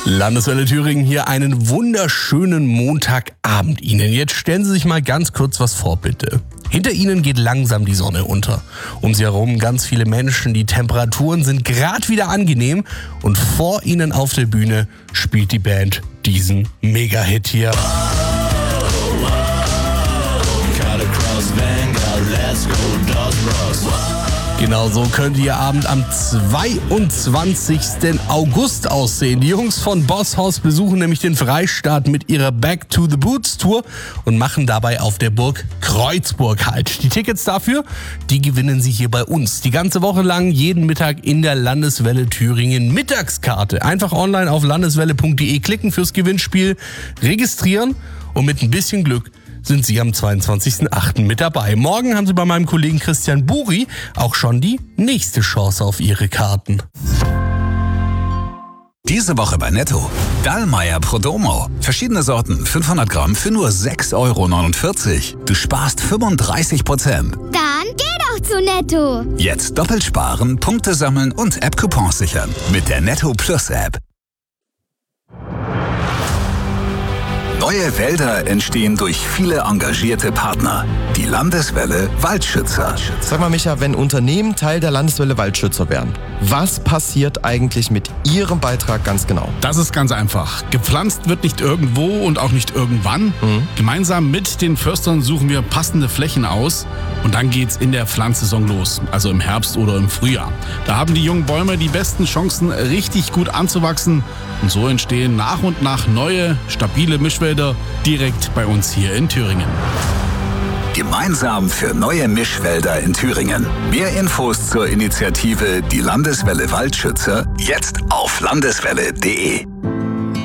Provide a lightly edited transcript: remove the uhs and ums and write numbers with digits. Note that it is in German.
Landeswelle Thüringen hier, einen wunderschönen Montagabend Ihnen. Jetzt stellen Sie sich mal ganz kurz was vor, bitte. Hinter Ihnen geht langsam die Sonne unter. Um Sie herum ganz viele Menschen, die Temperaturen sind gerade wieder angenehm und vor Ihnen auf der Bühne spielt die Band diesen Mega-Hit hier. Genau so könnte Ihr Abend am 22. August aussehen. Die Jungs von Boss Hoss besuchen nämlich den Freistaat mit ihrer Back to the Boots Tour und machen dabei auf der Burg Kreuzburg Halt. Die Tickets dafür, die gewinnen Sie hier bei uns. Die ganze Woche lang, jeden Mittag in der Landeswelle Thüringen Mittagskarte. Einfach online auf landeswelle.de klicken fürs Gewinnspiel, registrieren und mit ein bisschen Glück sind Sie am 22.08. mit dabei. Morgen haben Sie bei meinem Kollegen Christian Buri auch schon die nächste Chance auf Ihre Karten. Diese Woche bei Netto. Dallmayr Prodomo. Verschiedene Sorten, 500 Gramm für nur 6,49 €. Du sparst 35%. Dann geh doch zu Netto. Jetzt doppelt sparen, Punkte sammeln und App-Coupons sichern. Mit der Netto Plus App. Neue Wälder entstehen durch viele engagierte Partner. Die Landeswelle Waldschützer. Sag mal, Micha, wenn Unternehmen Teil der Landeswelle Waldschützer werden, was passiert eigentlich mit ihrem Beitrag ganz genau? Das ist ganz einfach. Gepflanzt wird nicht irgendwo und auch nicht irgendwann. Gemeinsam mit den Förstern suchen wir passende Flächen aus und dann geht's in der Pflanzsaison los, also im Herbst oder im Frühjahr. Da haben die jungen Bäume die besten Chancen, richtig gut anzuwachsen und so entstehen nach und nach neue, stabile Mischwälder direkt bei uns hier in Thüringen. Gemeinsam für neue Mischwälder in Thüringen. Mehr Infos zur Initiative Die Landeswelle Waldschützer jetzt auf landeswelle.de.